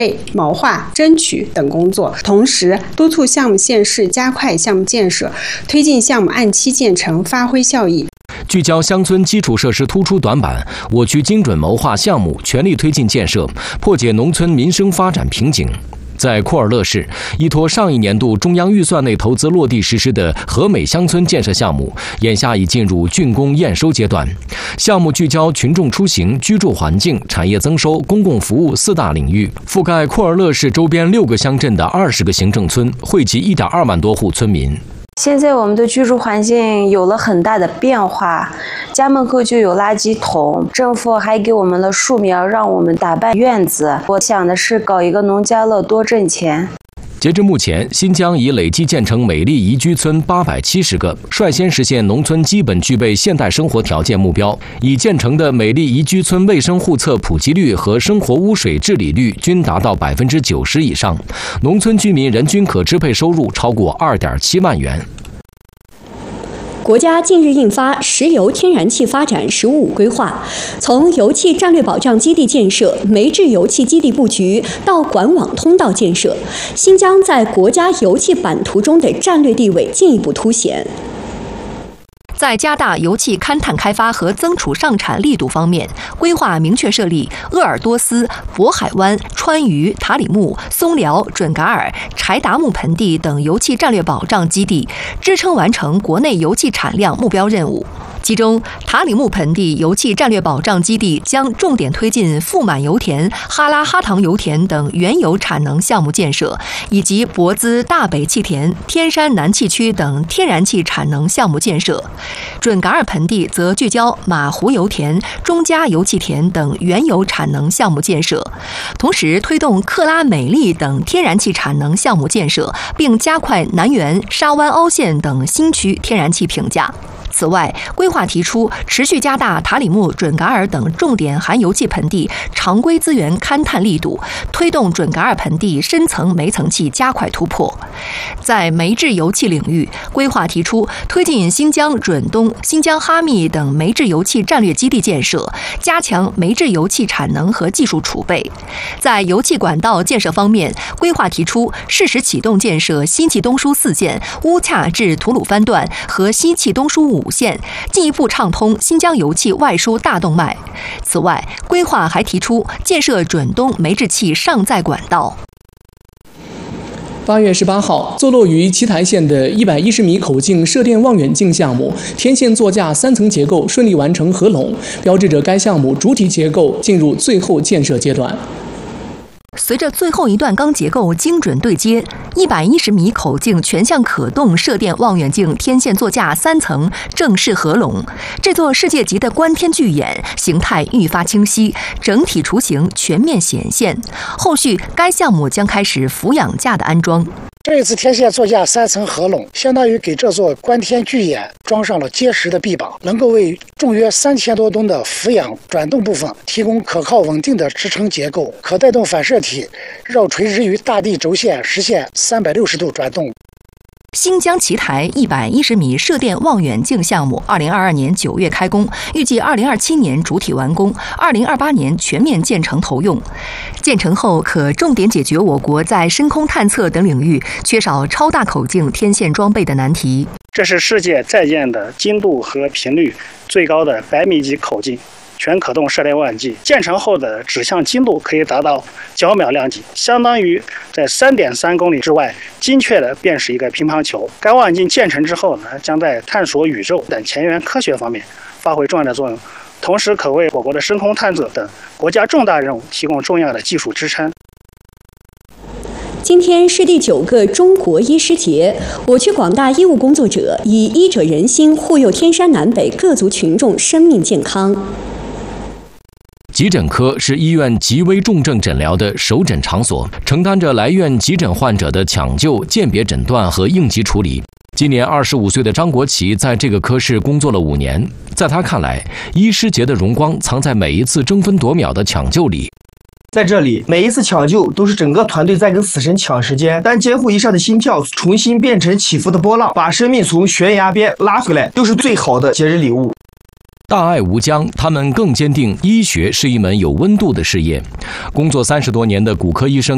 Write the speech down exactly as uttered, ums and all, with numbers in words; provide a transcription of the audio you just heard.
谋划、争取等工作，同时督促项目县市加快项目建设，推进项目按期建成，发挥效益。 聚焦乡村基础设施突出短板，我区精准谋划项目，全力推进建设，破解农村民生发展瓶颈。在库尔勒市，依托上一年度中央预算内投资落地实施的和美乡村建设项目，眼下已进入竣工验收阶段。项目聚焦群众出行、居住环境、产业增收、公共服务四大领域，覆盖库尔勒市周边六个乡镇的二十个行政村，惠及一点二万多户村民。 现在我们的居住环境有了很大的变化，家门口就有垃圾桶，政府还给我们了树苗，让我们打扮院子。我想的是搞一个农家乐，多挣钱。 截至目前，新疆已累计建成美丽宜居村八百七十个，率先实现农村基本具备现代生活条件目标。已建成的美丽宜居村卫生户册普及率和生活污水治理率均达到百分之九十以上，农村居民人均可支配收入超过二点七万元。 国家近日印发《石油天然气发展“十五五”规划》，从油气战略保障基地建设、煤制油气基地布局到管网通道建设，新疆在国家油气版图中的战略地位进一步凸显。 在加大油气勘探开发和增储上产力度方面，规划明确设立鄂尔多斯、渤海湾、川渝、塔里木、松辽、准噶尔、柴达木盆地等油气战略保障基地，支撑完成国内油气产量目标任务。其中，塔里木盆地油气战略保障基地将重点推进富满油田、哈拉哈塘油田等原油产能项目建设，以及博兹大北气田、天山南气区等天然气产能项目建设。准噶尔盆地则聚焦马湖油田、中加油气田等原油产能项目建设，同时推动克拉美丽等天然气产能项目建设，并加快南源、沙湾凹陷等新区天然气评价。此外，规划提出持续加大塔里木、准噶尔等重点含油气盆地常规资源勘探力度，推动准噶尔盆地深层煤层气加快突破。在煤制油气领域，规划提出推进新疆准东、新疆哈密等煤制油气战略基地建设，加强煤制油气产能和技术储备。在油气管道建设方面，规划提出适时启动建设新气东输四线、乌恰至吐鲁番段和新气东输五线，进一步畅通新疆油气外输大动脉。此外，规划还提出建设准东煤制气上载管道。 八月十八号，坐落于奇台县的一百一十米口径射电望远镜项目天线座架三层结构顺利完成合拢，标志着该项目主体结构进入最后建设阶段。 随着最后一段钢结构精准对接，一百一十米口径全向可动射电望远镜天线座架三层正式合拢。这座世界级的观天巨眼形态愈发清晰，整体雏形全面显现。后续该项目将开始俯仰架的安装。 这一次天线座架三层合拢，相当于给这座观天巨眼装上了结实的臂膀，能够为重约三千多吨的俯仰转动部分提供可靠稳定的支撑结构，可带动反射体绕垂直于大地轴线，实现三百六十度转动。 新疆奇台一百一十米射电望远镜项目，二零二二年九月开工，预计二零二七年主体完工，二零二八年全面建成投用。建成后，可重点解决我国在深空探测等领域缺少超大口径天线装备的难题。 这是世界在建的精度和频率最高的百米级口径全可动射电望远镜，建成后的指向精度可以达到角秒量级，相当于在 三点三公里之外精确地辨识一个乒乓球。该望远镜建成之后呢，将在探索宇宙等前沿科学方面发挥重要的作用，同时可为我国的深空探测等国家重大任务提供重要的技术支撑。 今天是第九个中国医师节，我区广大医务工作者以医者仁心护佑天山南北各族群众生命健康。 急诊科是医院极危重症诊疗的首诊场所，承担着来院急诊患者的抢救、鉴别诊断和应急处理。今年二十五岁的张国奇在这个科室工作了五年，在他看来，医师节的荣光藏在每一次争分夺秒的抢救里。 在这里，每一次抢救都是整个团队在跟死神抢时间。当监护仪上的心跳重新变成起伏的波浪，把生命从悬崖边拉回来，都是最好的节日礼物。 大爱无疆，他们更坚定医学是一门有温度的事业。工作三十多年的骨科医生